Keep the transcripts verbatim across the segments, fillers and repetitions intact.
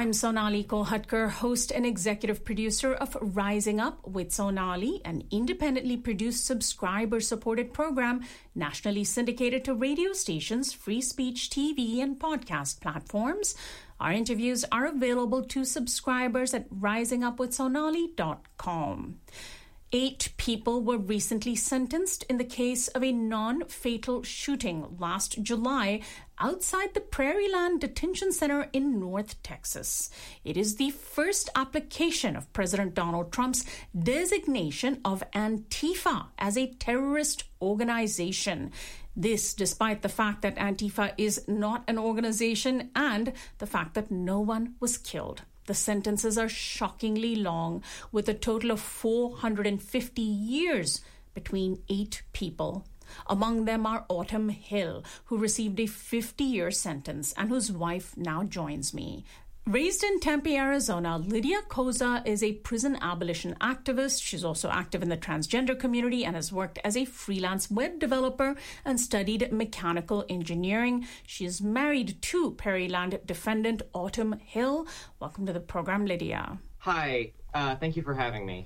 I'm Sonali Kolhatkar, host and executive producer of Rising Up with Sonali, an independently produced subscriber-supported program nationally syndicated to radio stations, free speech T V, and podcast platforms. Our interviews are available to subscribers at rising up with sonali dot com. Eight people were recently sentenced in the case of a non-fatal shooting last July outside the Prairieland Detention Center in North Texas. It is the first application of President Donald Trump's designation of Antifa as a terrorist organization. This despite the fact that Antifa is not an organization and the fact that no one was killed. The sentences are shockingly long, with a total of four hundred fifty years between eight people. Among them are Autumn Hill, who received a fifty-year sentence and whose wife now joins me. Raised in Tempe, Arizona, Lydia Koza is a prison abolition activist. She's also active in the transgender community and has worked as a freelance web developer and studied mechanical engineering. She is married to Prairieland defendant Autumn Hill. Welcome to the program, Lydia. Hi. Uh, thank you for having me.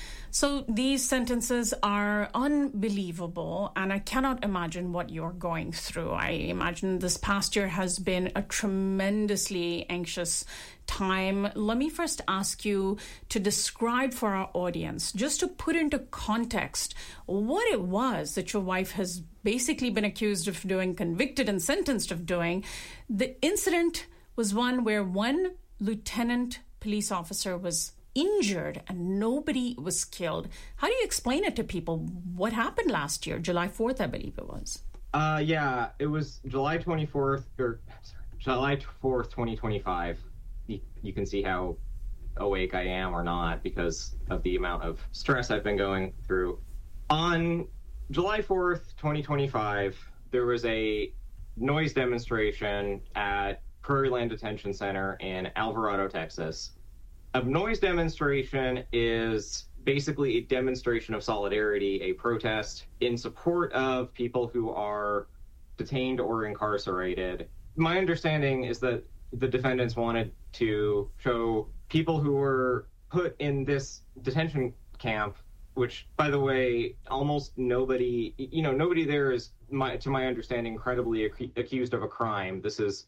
So these sentences are unbelievable, and I cannot imagine what you're going through. I imagine this past year has been a tremendously anxious time. Let me first ask you to describe for our audience, just to put into context, what it was that your wife has basically been accused of doing, convicted and sentenced of doing. The incident was one where one lieutenant police officer was injured and nobody was killed. How do you explain it to people? What happened last year, July fourth, I believe it was? Uh, yeah, it was July twenty-fourth, or sorry, July fourth, twenty twenty-five. You, you can see how awake I am or not because of the amount of stress I've been going through. On July fourth, twenty twenty-five, there was a noise demonstration at Prairieland Detention Center in Alvarado, Texas. A noise demonstration is basically a demonstration of solidarity, a protest in support of people who are detained or incarcerated. My understanding is that the defendants wanted to show people who were put in this detention camp, which, by the way, almost nobody, you know, nobody there is, my, to my understanding, incredibly ac- accused of a crime. This is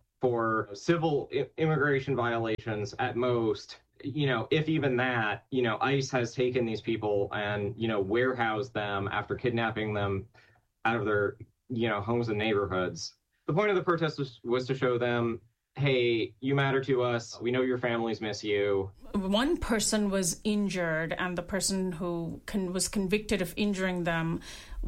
for civil I- immigration violations at most. You know, if even that, you know, ICE has taken these people and, you know, warehoused them after kidnapping them out of their, you know, homes and neighborhoods. The point of the protest was, was to show them, hey, you matter to us. We know your families miss you. One person was injured, and the person who con- was convicted of injuring them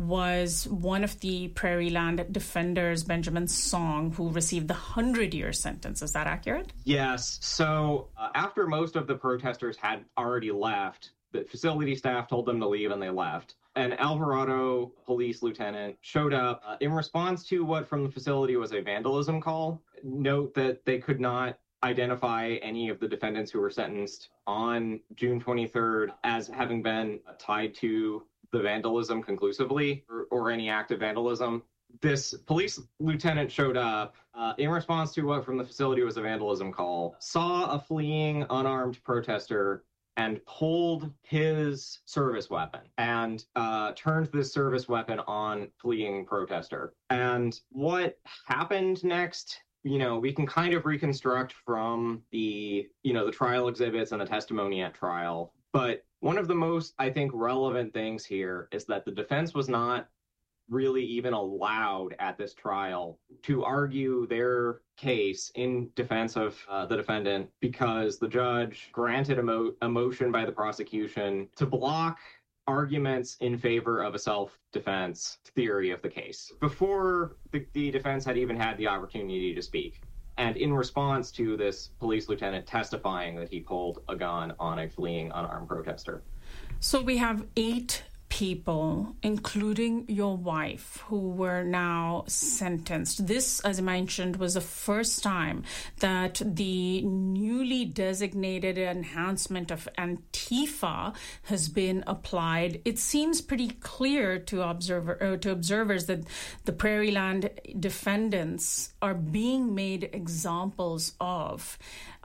was one of the Prairieland defenders, Benjamin Song, who received the hundred-year sentence. Is that accurate? Yes. So uh, after most of the protesters had already left, the facility staff told them to leave, and they left. An Alvarado police lieutenant showed up uh, in response to what from the facility was a vandalism call. Note that they could not identify any of the defendants who were sentenced on June twenty-third as having been tied to the vandalism conclusively or, or any act of vandalism. This police lieutenant showed up uh, in response to what from the facility was a vandalism call, saw a fleeing unarmed protester and pulled his service weapon and uh, turned this service weapon on fleeing protester. And what happened next, you know, we can kind of reconstruct from the, you know, the trial exhibits and the testimony at trial. But one of the most, I think, relevant things here is that the defense was not really even allowed at this trial to argue their case in defense of uh, the defendant because the judge granted a, mo- a motion by the prosecution to block arguments in favor of a self-defense theory of the case before the, the defense had even had the opportunity to speak. And in response to this police lieutenant testifying that he pulled a gun on a fleeing unarmed protester. So we have eight people, including your wife, who were now sentenced. This, as I mentioned, was the first time that the newly designated enhancement of Antifa has been applied. It seems pretty clear to observer uh, to observers that the Prairieland defendants are being made examples of.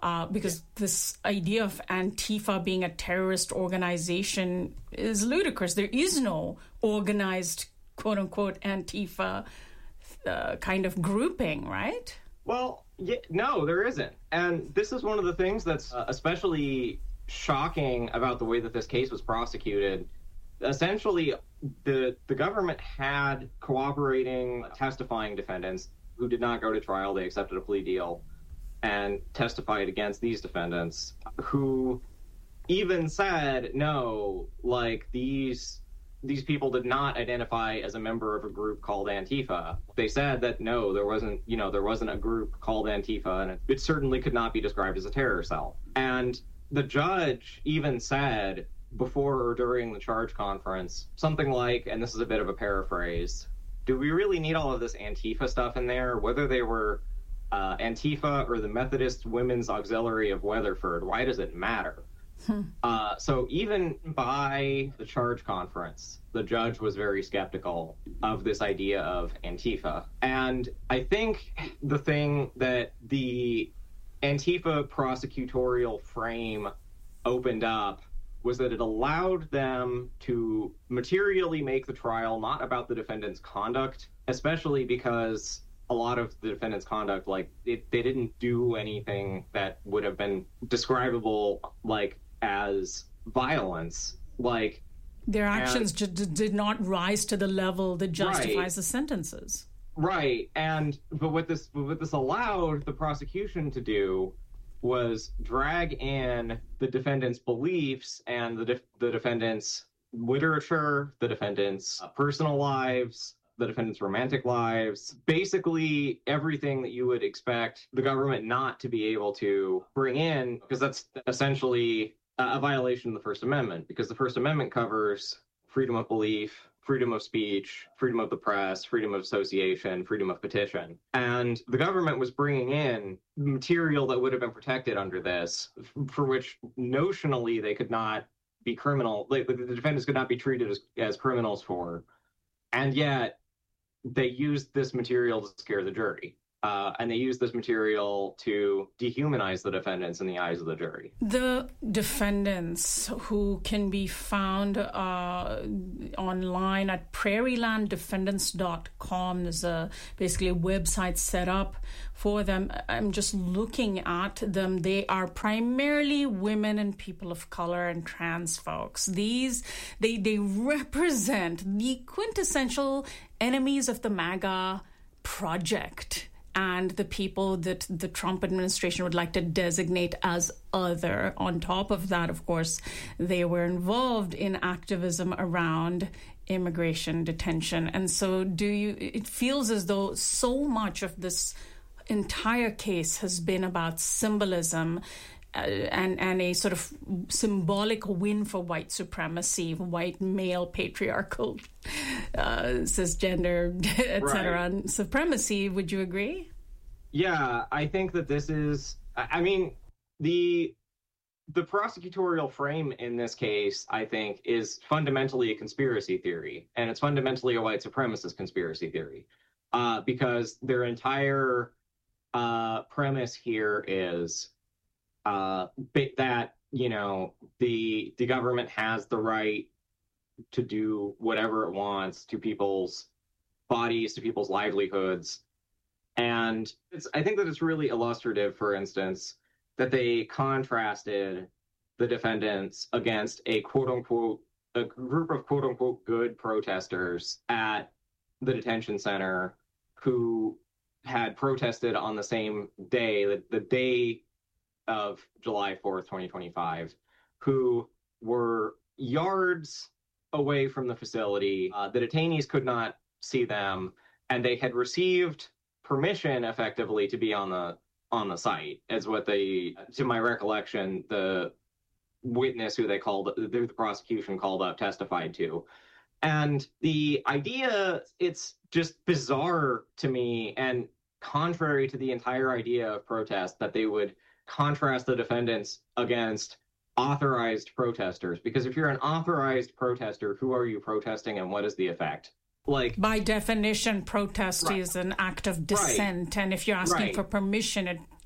Uh, because yeah. this idea of Antifa being a terrorist organization is ludicrous. There is no organized, quote unquote, Antifa uh, kind of grouping, right? Well, yeah, no, there isn't. And this is one of the things that's uh, especially shocking about the way that this case was prosecuted. Essentially, the the government had cooperating, testifying defendants who did not go to trial. They accepted a plea deal and testified against these defendants, who even said, no, like, these these people did not identify as a member of a group called Antifa. They said that, no, there wasn't, you know, there wasn't a group called Antifa, and it, it certainly could not be described as a terror cell. And the judge even said before or during the charge conference something like, and this is a bit of a paraphrase, do we really need all of this Antifa stuff in there? Whether they were uh, Antifa or the Methodist Women's Auxiliary of Weatherford, why does it matter? Hmm. Uh, so even by the charge conference, the judge was very skeptical of this idea of Antifa. And I think the thing that the Antifa prosecutorial frame opened up was that it allowed them to materially make the trial not about the defendant's conduct, especially because a lot of the defendant's conduct, like, it, they didn't do anything that would have been describable, like, as violence. Like, their actions and, d- did not rise to the level that justifies right, the sentences. Right. And but what this what this allowed the prosecution to do was drag in the defendant's beliefs and the def- the defendant's literature, the defendant's uh, personal lives, the defendant's romantic lives, basically everything that you would expect the government not to be able to bring in, because that's essentially a violation of the First Amendment, because the First Amendment covers freedom of belief, freedom of speech, freedom of the press, freedom of association, freedom of petition. And the government was bringing in material that would have been protected under this, for which notionally they could not be criminal, like the defendants could not be treated as, as criminals for. And yet they used this material to scare the jury. Uh, and they used this material to dehumanize the defendants in the eyes of the jury. The defendants, who can be found uh, online at prairie land defendants dot com, there's a, basically a website set up for them. I'm just looking at them. They are primarily women and people of color and trans folks. These, they, they represent the quintessential enemies of the MAGA project, and the people that the Trump administration would like to designate as other. On top of that, of course, they were involved in activism around immigration detention. And so do you, it feels as though so much of this entire case has been about symbolism uh, and, and a sort of symbolic win for white supremacy, white male patriarchal, uh, cisgender, et cetera, right, supremacy. Would you agree? Yeah, I think that this is, I mean, the the prosecutorial frame in this case, I think, is fundamentally a conspiracy theory, and it's fundamentally a white supremacist conspiracy theory, uh, because their entire uh, premise here is uh, that, you know, the the government has the right to do whatever it wants to people's bodies, to people's livelihoods. And it's, I think that it's really illustrative, for instance, that they contrasted the defendants against a quote-unquote, a group of quote-unquote good protesters at the detention center who had protested on the same day, the, the day of July fourth, twenty twenty-five, who were yards away from the facility. Uh, the detainees could not see them, and they had received permission effectively to be on the on the site, as what they, to my recollection, the witness who they called, who the prosecution called up, testified to. And the idea, it's just bizarre to me and contrary to the entire idea of protest that they would contrast the defendants against authorized protesters. Because if you're an authorized protester, who are you protesting and what is the effect? Like, by definition, protest right. is an act of dissent, right. and if you're asking right. for permission, it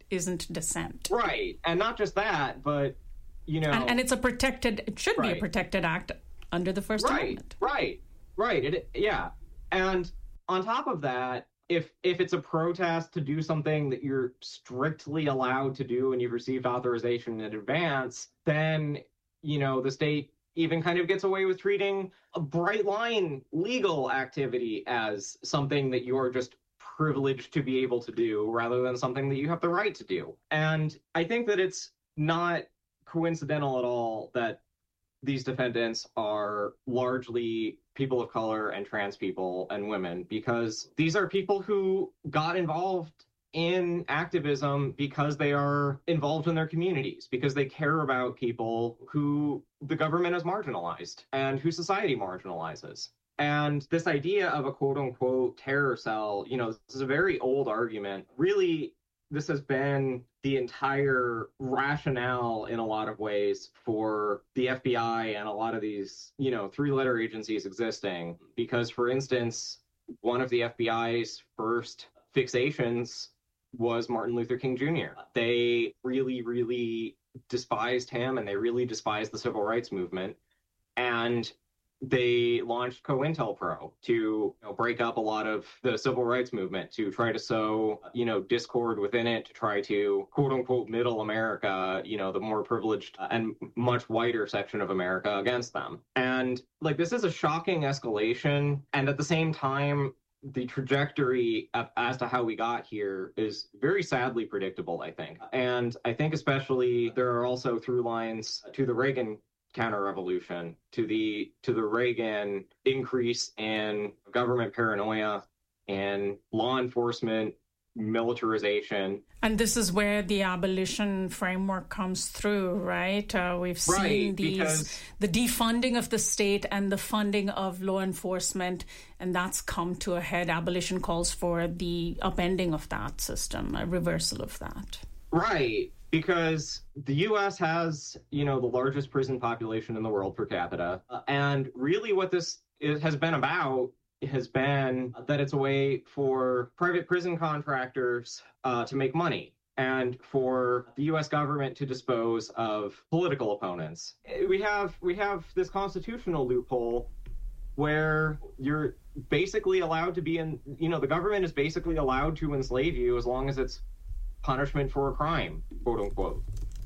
isn't dissent. Right. And not just that, but, you know... And, and it's a protected, it should right. be a protected act under the First right, Amendment. Right, right, it, yeah. And on top of that, if if it's a protest to do something that you're strictly allowed to do and you've received authorization in advance, then, you know, the state even kind of gets away with treating a bright line legal activity as something that you're just privileged to be able to do rather than something that you have the right to do. And I think that it's not coincidental at all that these defendants are largely people of color and trans people and women, because these are people who got involved in activism because they are involved in their communities, because they care about people who the government has marginalized and who society marginalizes. And this idea of a quote-unquote terror cell, you know, this is a very old argument. Really, this has been the entire rationale in a lot of ways for the F B I and a lot of these, you know, three-letter agencies existing. Because, for instance, one of the F B I's first fixations was Martin Luther King Junior They really, really despised him, and they really despised the civil rights movement. And they launched COINTELPRO to, you know, break up a lot of the civil rights movement, to try to sow, you know, discord within it, to try to, quote unquote, middle America, you know, the more privileged and much whiter section of America against them. And like, this is a shocking escalation. And at the same time, the trajectory of, as to how we got here is very sadly predictable, I think. And I think especially there are also through lines to the Reagan counter-revolution, to the to the Reagan increase in government paranoia and law enforcement militarization. And this is where the abolition framework comes through, right? Uh, we've seen right, these because... the defunding of the state and the funding of law enforcement, and that's come to a head. Abolition calls for the upending of that system, a reversal of that. Right. Because the U S has, you know, the largest prison population in the world per capita. Uh, and really what this is, has been about has been that it's a way for private prison contractors uh, to make money and for the U S government to dispose of political opponents. We have we have this constitutional loophole where you're basically allowed to be in, you know, the government is basically allowed to enslave you as long as it's punishment for a crime, quote unquote.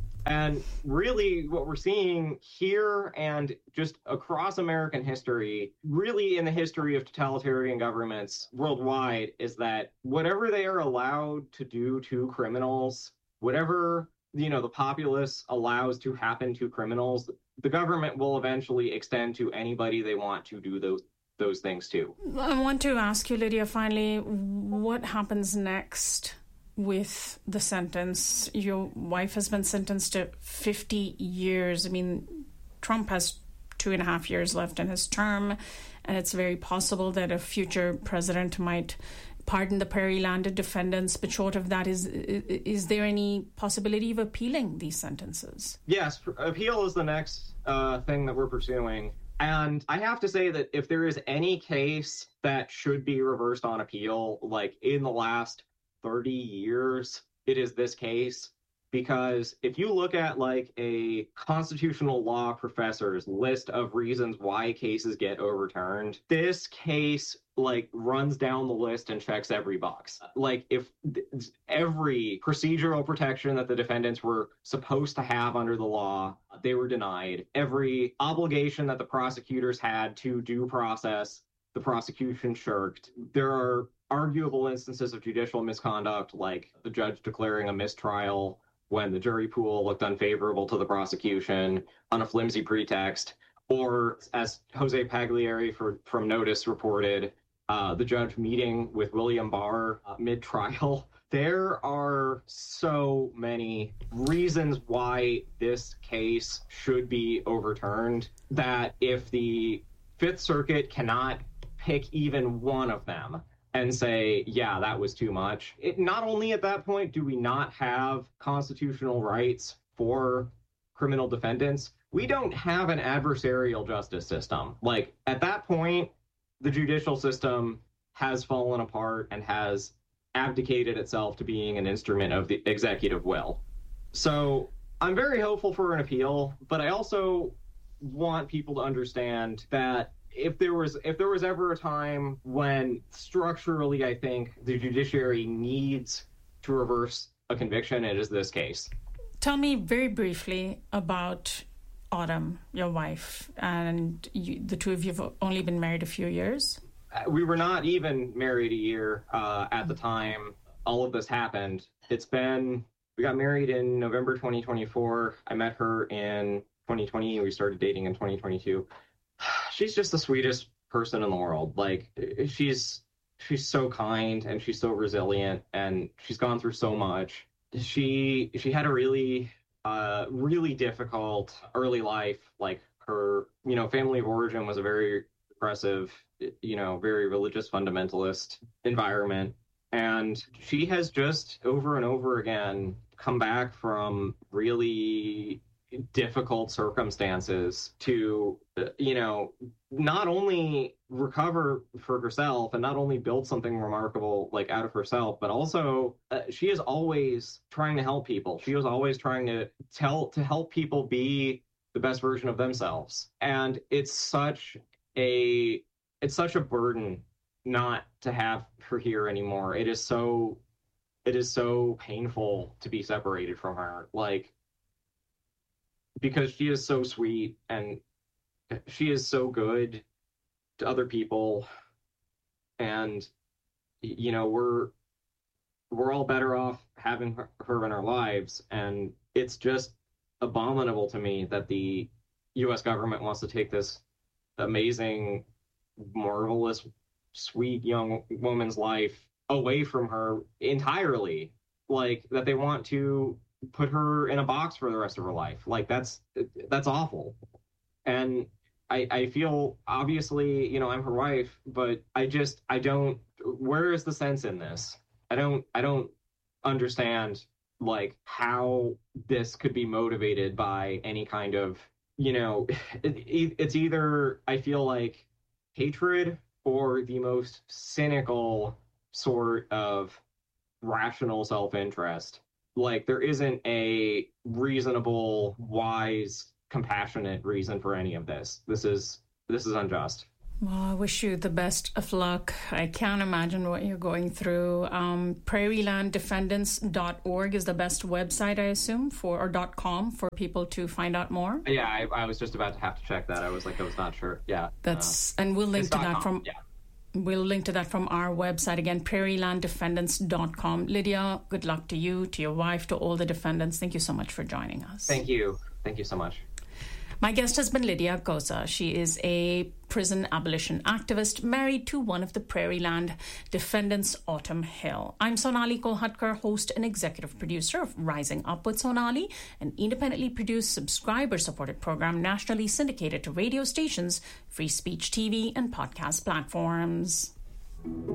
And really what we're seeing here and just across American history, really in the history of totalitarian governments worldwide, is that whatever they are allowed to do to criminals, whatever, you know, the populace allows to happen to criminals, the government will eventually extend to anybody they want to do those those things to. I want to ask you, Lydia, finally, what happens next with the sentence? Your wife has been sentenced to fifty years. I mean, Trump has two and a half years left in his term, and it's very possible that a future president might pardon the Prairie-landed defendants. But short of that, is is there any possibility of appealing these sentences? Yes, appeal is the next uh, thing that we're pursuing. And I have to say that if there is any case that should be reversed on appeal, like in the last thirty years, it is this case. Because if you look at like a constitutional law professor's list of reasons why cases get overturned, this case like runs down the list and checks every box. Like if th- every procedural protection that the defendants were supposed to have under the law, they were denied. Every obligation that the prosecutors had to due process, the prosecution shirked. There are arguable instances of judicial misconduct, like the judge declaring a mistrial when the jury pool looked unfavorable to the prosecution on a flimsy pretext, or as Jose Pagliari for, from Notice reported, uh, the judge meeting with William Barr uh, mid-trial. There are so many reasons why this case should be overturned that if the Fifth Circuit cannot pick even one of them and say, yeah, that was too much. It, not only at that point do we not have constitutional rights for criminal defendants, we don't have an adversarial justice system. Like, at that point, the judicial system has fallen apart and has abdicated itself to being an instrument of the executive will. So I'm very hopeful for an appeal, but I also want people to understand that if there was if there was ever a time when structurally I think the judiciary needs to reverse a conviction, it is this case. Tell me very briefly about Autumn, your wife, and you, the two of you have only been married a few years. We were not even married a year uh, at the time all of this happened. It's been, we got married in November twenty twenty-four. I met her in twenty twenty. We started dating in twenty twenty-two. She's just the sweetest person in the world. Like, she's she's so kind and she's so resilient and she's gone through so much. She she had a really uh really difficult early life. Like, her, you know, family of origin was a very repressive, you know, very religious fundamentalist environment. And she has just over and over again come back from really difficult circumstances to, you know, not only recover for herself and not only build something remarkable like out of herself, but also uh, she is always trying to help people. She was always trying to tell to help people be the best version of themselves. And it's such a it's such a burden not to have her here anymore. It is so it is so painful to be separated from her. Like, because she is so sweet and she is so good to other people, and you know, we're we're all better off having her, her in our lives. And it's just abominable to me that the U S government wants to take this amazing, marvelous, sweet young woman's life away from her entirely. Like, that they want to put her in a box for the rest of her life. Like, that's that's awful. And I, I feel, obviously, you know, I'm her wife, but I just, I don't, where is the sense in this? I don't, I don't understand, like, how this could be motivated by any kind of, you know, it, it's either, I feel like, hatred or the most cynical sort of rational self-interest. Like, there isn't a reasonable, wise, compassionate reason for any of this. This is this is unjust. Well, I wish you the best of luck. I can't imagine what you're going through. Um, prairie land defendants dot org is the best website, I assume, for or .com for people to find out more. Yeah, I, I was just about to have to check that. I was like, I was not sure. Yeah, that's uh, and we'll link to that com. from. Yeah. We'll link to that from our website again, prairie land defendants dot com. Lydia, good luck to you, to your wife, to all the defendants. Thank you so much for joining us. Thank you. Thank you so much. My guest has been Lydia Goza. She is a prison abolition activist married to one of the Prairie Land defendants, Autumn Hill. I'm Sonali Kolhatkar, host and executive producer of Rising Up with Sonali, an independently produced, subscriber-supported program nationally syndicated to radio stations, free speech T V, and podcast platforms.